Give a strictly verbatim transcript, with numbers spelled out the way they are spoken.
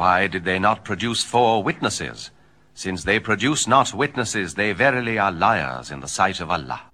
Why did they not produce four witnesses? Since they produce not witnesses, they verily are liars in the sight of Allah.